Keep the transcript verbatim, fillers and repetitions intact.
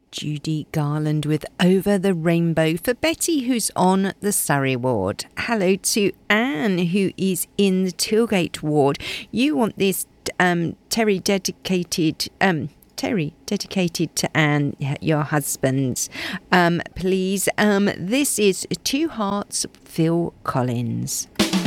Judy Garland with Over the Rainbow for Betty, who's on the Surrey ward. Hello to Anne, who is in the Tilgate ward. You want this um, Terry dedicated... Um, Terry, dedicated to Anne, your husband. Um, please, um, this is Two Hearts, Phil Collins.